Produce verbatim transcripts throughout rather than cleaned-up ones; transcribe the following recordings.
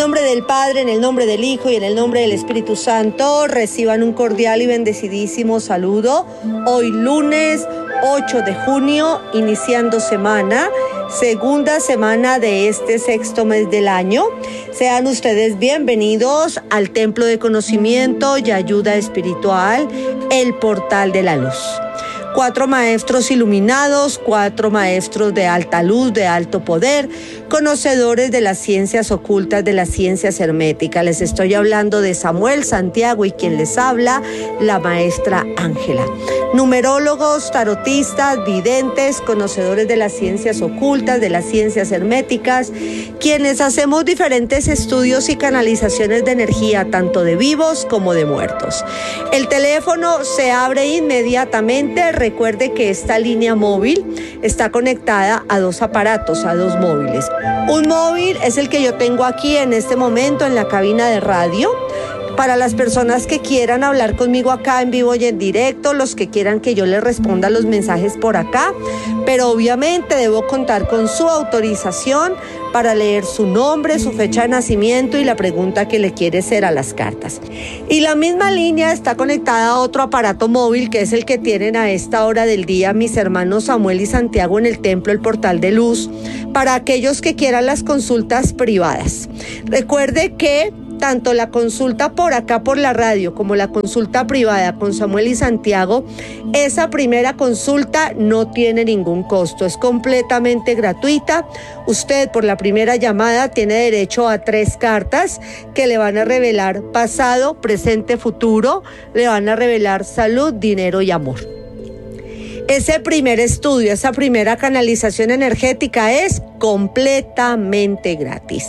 nombre del Padre, en el nombre del Hijo y en el nombre del Espíritu Santo, reciban un cordial y bendecidísimo saludo. Hoy lunes ocho de junio, iniciando semana, segunda semana de este sexto mes del año. Sean ustedes bienvenidos al Templo de Conocimiento y Ayuda Espiritual, el Portal de la Luz. Cuatro maestros iluminados, cuatro maestros de alta luz, de alto poder, conocedores de las ciencias ocultas, de las ciencias herméticas. Les estoy hablando de Samuel Santiago y quien les habla, la maestra Ángela. Numerólogos, tarotistas, videntes, conocedores de las ciencias ocultas, de las ciencias herméticas, quienes hacemos diferentes estudios y canalizaciones de energía, tanto de vivos como de muertos. El teléfono se abre inmediatamente. Recuerde que esta línea móvil está conectada a dos aparatos, a dos móviles. Un móvil es el que yo tengo aquí en este momento en la cabina de radio. Para las personas que quieran hablar conmigo acá en vivo y en directo, los que quieran que yo les responda los mensajes por acá, pero obviamente debo contar con su autorización para leer su nombre, su fecha de nacimiento y la pregunta que le quiere hacer a las cartas. Y la misma línea está conectada a otro aparato móvil, que es el que tienen a esta hora del día mis hermanos Samuel y Santiago en el Templo El Portal de Luz, para aquellos que quieran las consultas privadas. Recuerde que tanto la consulta por acá por la radio como la consulta privada con Samuel y Santiago, esa primera consulta no tiene ningún costo, es completamente gratuita. Usted por la primera llamada tiene derecho a tres cartas que le van a revelar pasado, presente, futuro, le van a revelar salud, dinero y amor. Ese primer estudio, esa primera canalización energética es completamente gratis.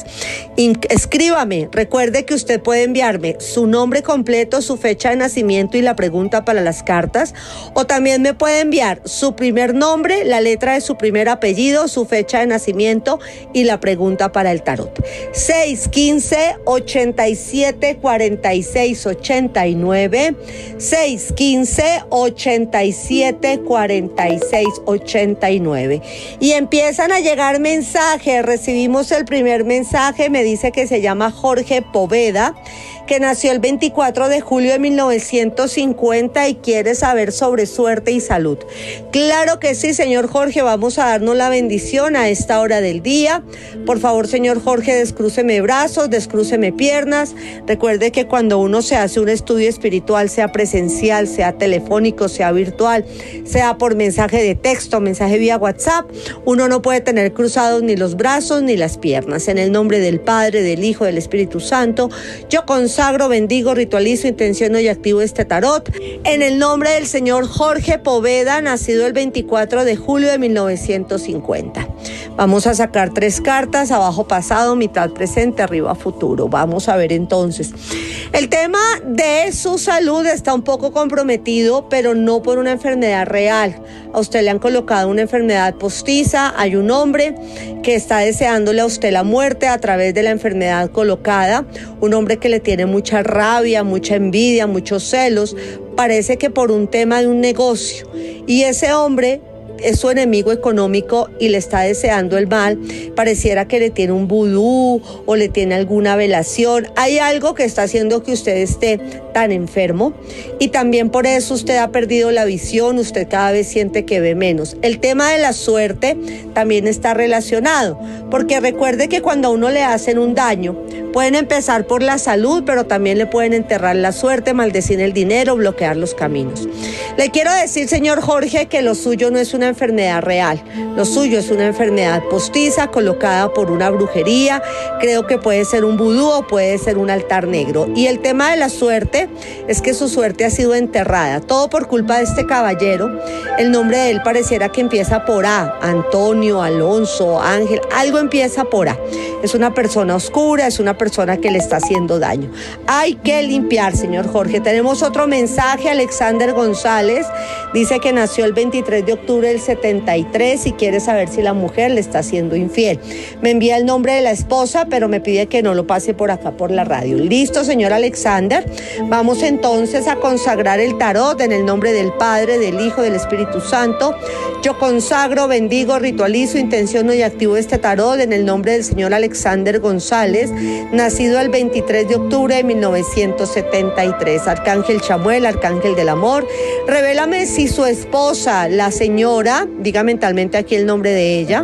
Escríbame, recuerde que usted puede enviarme su nombre completo, su fecha de nacimiento y la pregunta para las cartas, o también me puede enviar su primer nombre, la letra de su primer apellido, su fecha de nacimiento y la pregunta para el tarot. seis uno cinco, ocho siete, cuatro seis ocho nueve, seis uno cinco, ocho siete, cuatro seis ocho nueve. Y empiezan a llegar mensajes. Recibimos el primer mensaje, me dice que se llama Jorge Poveda, que nació el veinticuatro de julio de mil novecientos cincuenta y quiere saber sobre suerte y salud. Claro que sí, señor Jorge, vamos a darnos la bendición a esta hora del día. Por favor, señor Jorge, descrúceme brazos, descrúceme piernas. Recuerde que cuando uno se hace un estudio espiritual, sea presencial, sea telefónico, sea virtual, sea por mensaje de texto, mensaje vía WhatsApp, uno no puede tener cruzados ni los brazos ni las piernas. En el nombre del Padre, del Hijo, del Espíritu Santo, yo consagro, bendigo, ritualizo, intenciono y activo este tarot en el nombre del señor Jorge Poveda, nacido el veinticuatro de julio de mil novecientos cincuenta. Vamos a sacar tres cartas, abajo pasado, mitad presente, arriba futuro. Vamos a ver entonces. El tema de su salud está un poco comprometido, pero no por una enfermedad real. A usted le han colocado una enfermedad postiza. Hay un hombre que está deseándole a usted la muerte a través de la enfermedad colocada. Un hombre que le tiene mucha rabia, mucha envidia, muchos celos. Parece que por un tema de un negocio. Y ese hombre es su enemigo económico y le está deseando el mal. Pareciera que le tiene un vudú o le tiene alguna velación. Hay algo que está haciendo que usted esté tan enfermo y también por eso usted ha perdido la visión, usted cada vez siente que ve menos. El tema de la suerte también está relacionado, porque recuerde que cuando a uno le hacen un daño, pueden empezar por la salud, pero también le pueden enterrar la suerte, maldecir el dinero, bloquear los caminos. Le quiero decir, señor Jorge, que lo suyo no es una enfermedad real. Lo suyo es una enfermedad postiza colocada por una brujería. Creo que puede ser un vudú o puede ser un altar negro. Y el tema de la suerte es que su suerte ha sido enterrada. Todo por culpa de este caballero. El nombre de él pareciera que empieza por A. Antonio, Alonso, Ángel. Algo empieza por A. Es una persona oscura, es una persona que le está haciendo daño. Hay que limpiar, señor Jorge. Tenemos otro mensaje. Alexander González dice que nació el veintitrés de octubre del setenta y tres y quiere saber si la mujer le está siendo infiel. Me envía el nombre de la esposa, pero me pide que no lo pase por acá por la radio. Listo, señor Alexander. Vamos entonces a consagrar el tarot en el nombre del Padre, del Hijo, del Espíritu Santo. Yo consagro, bendigo, ritualizo, intenciono y activo este tarot en el nombre del señor Alexander González, nacido el veintitrés de octubre de mil novecientos setenta y tres. Arcángel Chamuel, arcángel del amor, revélame si su esposa, la señora, diga mentalmente aquí el nombre de ella,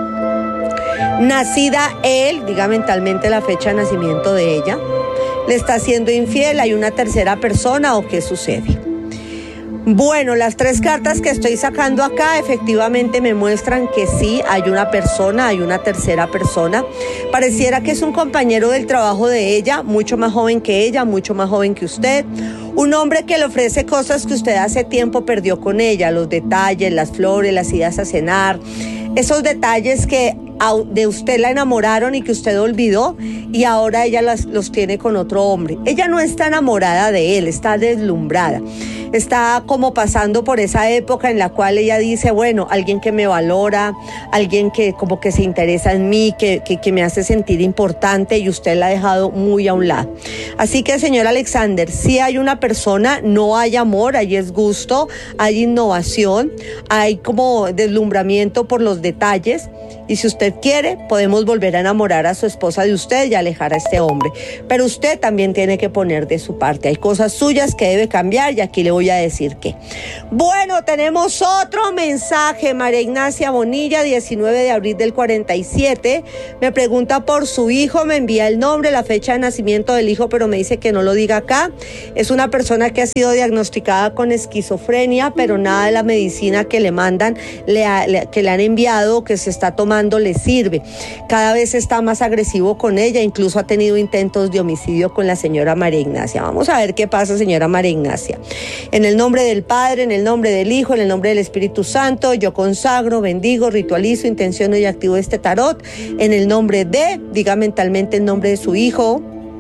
nacida él, diga mentalmente la fecha de nacimiento de ella, le está siendo infiel, hay una tercera persona o qué sucede. Bueno, las tres cartas que estoy sacando acá efectivamente me muestran que sí, hay una persona, hay una tercera persona. Pareciera que es un compañero del trabajo de ella, mucho más joven que ella, mucho más joven que usted. Un hombre que le ofrece cosas que usted hace tiempo perdió con ella, los detalles, las flores, las idas a cenar, esos detalles que de usted la enamoraron y que usted olvidó y ahora ella las, los tiene con otro hombre. Ella no está enamorada de él, está deslumbrada. Está como pasando por esa época en la cual ella dice, bueno, alguien que me valora, alguien que como que se interesa en mí, que, que, que me hace sentir importante y usted la ha dejado muy a un lado. Así que, señor Alexander, si hay una persona, no hay amor, hay es gusto, hay innovación, hay como deslumbramiento por los detalles. Y si usted quiere, podemos volver a enamorar a su esposa de usted y alejar a este hombre. Pero usted también tiene que poner de su parte. Hay cosas suyas que debe cambiar y aquí le voy a decir qué. Bueno, tenemos otro mensaje. María Ignacia Bonilla, diecinueve de abril del cuarenta y siete. Me pregunta por su hijo, me envía el nombre, la fecha de nacimiento del hijo, pero me dice que no lo diga acá. Es una persona que ha sido diagnosticada con esquizofrenia, pero nada de la medicina que le mandan, le ha, le, que le han enviado, que se está tomando, le sirve. Cada vez está más agresivo con ella, incluso ha tenido intentos de homicidio con la señora María Ignacia. Vamos a ver qué pasa, señora María Ignacia. En el nombre del Padre, en el nombre del Hijo, en el nombre del Espíritu Santo, yo consagro, bendigo, ritualizo, intenciono y activo este tarot en el nombre de, diga mentalmente el nombre de su hijo,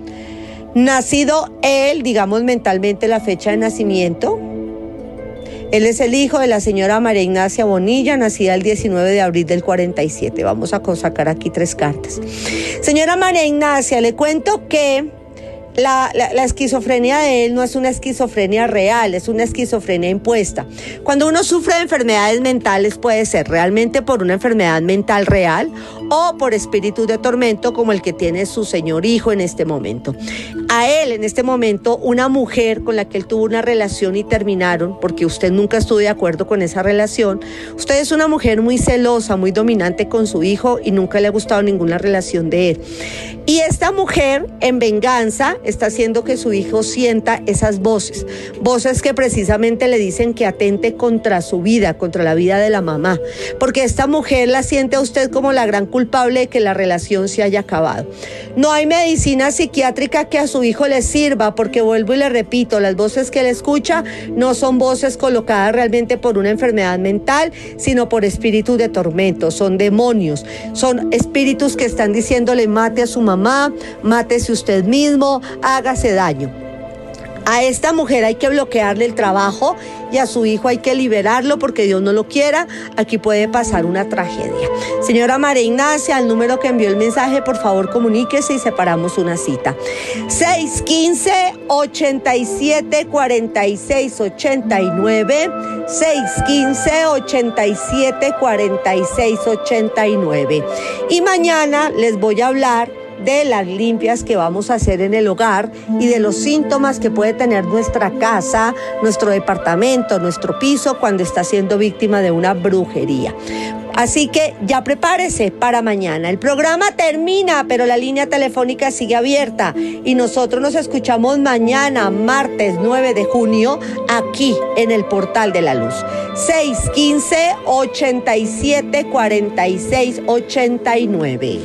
nacido él, digamos mentalmente la fecha de nacimiento. Él es el hijo de la señora María Ignacia Bonilla, nacida el diecinueve de abril del cuarenta y siete. Vamos a sacar aquí tres cartas. Señora María Ignacia, le cuento que La, la, la esquizofrenia de él no es una esquizofrenia real, es una esquizofrenia impuesta. Cuando uno sufre de enfermedades mentales puede ser realmente por una enfermedad mental real o por espíritus de tormento como el que tiene su señor hijo en este momento. A él en este momento una mujer con la que él tuvo una relación y terminaron porque usted nunca estuvo de acuerdo con esa relación. Usted es una mujer muy celosa, muy dominante con su hijo y nunca le ha gustado ninguna relación de él. Y esta mujer en venganza está haciendo que su hijo sienta esas voces, voces que precisamente le dicen que atente contra su vida, contra la vida de la mamá, porque esta mujer la siente a usted como la gran culpable de que la relación se haya acabado. No hay medicina psiquiátrica que a su hijo le sirva, porque vuelvo y le repito, las voces que él escucha no son voces colocadas realmente por una enfermedad mental, sino por espíritus de tormento, son demonios, son espíritus que están diciéndole mate a su mamá, mátese usted mismo, hágase daño. A esta mujer hay que bloquearle el trabajo y a su hijo hay que liberarlo porque Dios no lo quiera. Aquí puede pasar una tragedia. Señora María Ignacia, al número que envió el mensaje, por favor comuníquese y separamos una cita. seis uno cinco, ocho siete, cuatro seis ocho nueve, seis uno cinco, ocho siete, cuatro seis ocho nueve. Y mañana les voy a hablar de las limpias que vamos a hacer en el hogar y de los síntomas que puede tener nuestra casa, nuestro departamento, nuestro piso cuando está siendo víctima de una brujería. Así que ya prepárese para mañana. El programa termina, pero la línea telefónica sigue abierta y nosotros nos escuchamos mañana, martes nueve de junio, aquí en el Portal de la Luz. seis uno cinco, ocho siete, cuatro seis ocho nueve.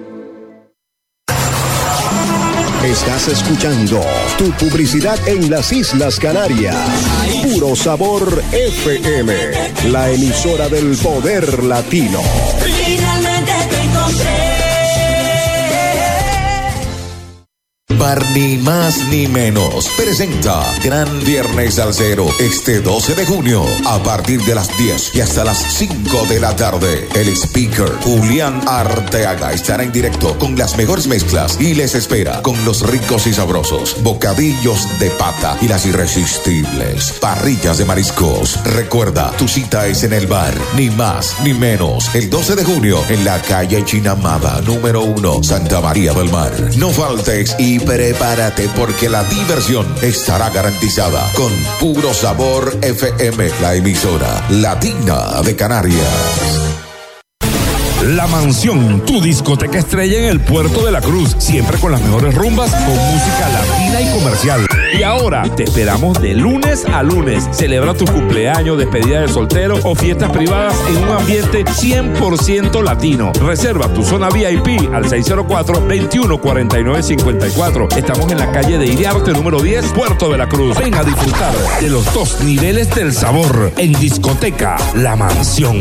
Estás escuchando tu publicidad en las Islas Canarias. Puro Sabor F M, la emisora del poder latino. Finalmente te encontré. Bar Ni Más Ni Menos presenta Gran Viernes Salsero este doce de junio a partir de las diez y hasta las cinco de la tarde. El speaker Julián Arteaga estará en directo con las mejores mezclas y les espera con los ricos y sabrosos bocadillos de pata y las irresistibles parrillas de mariscos. Recuerda, tu cita es en el Bar Ni Más Ni Menos el doce de junio en la calle Chinamada número uno, Santa María del Mar. No faltes y prepárate porque la diversión estará garantizada con Puro Sabor F M, la emisora latina de Canarias. La Mansión, tu discoteca estrella en el Puerto de la Cruz, siempre con las mejores rumbas, con música latina y comercial. Y ahora te esperamos de lunes a lunes. Celebra tu cumpleaños, despedida de soltero o fiestas privadas en un ambiente cien por ciento latino. Reserva tu zona V I P al seis cero cuatro, veintiuno cuarenta y nueve cincuenta y cuatro. Estamos en la calle de Iriarte número diez, Puerto de la Cruz. Ven a disfrutar de los dos niveles del sabor en discoteca La Mansión.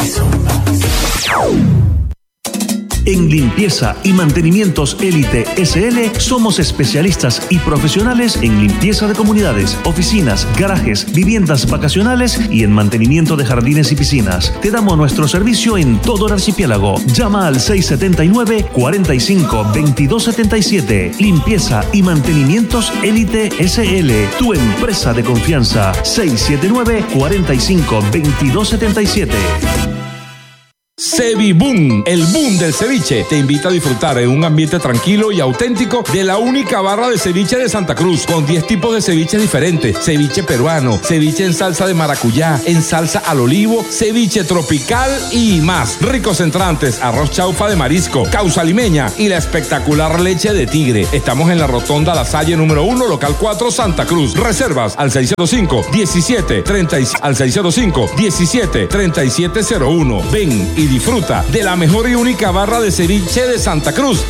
En limpieza y mantenimientos Élite S L somos especialistas y profesionales en limpieza de comunidades, oficinas, garajes, viviendas vacacionales y en mantenimiento de jardines y piscinas. Te damos nuestro servicio en todo el archipiélago. Llama al seis siete nueve, cuatro cinco, veintidós setenta y siete. Limpieza y mantenimientos Élite S L, tu empresa de confianza. seis siete nueve, cuatro cinco, veintidós setenta y siete. Ceviboom, el boom del ceviche, te invita a disfrutar en un ambiente tranquilo y auténtico de la única barra de ceviche de Santa Cruz, con diez tipos de ceviches diferentes: ceviche peruano, ceviche en salsa de maracuyá, en salsa al olivo, ceviche tropical y más. Ricos entrantes, arroz chaufa de marisco, causa limeña y la espectacular leche de tigre. Estamos en la rotonda La Salle número uno, local cuatro, Santa Cruz. Reservas al seis cero cinco, diecisiete, treinta al seis cero cinco, diecisiete, treinta y siete cero uno. Ven y disfruta de la mejor y única barra de ceviche de Santa Cruz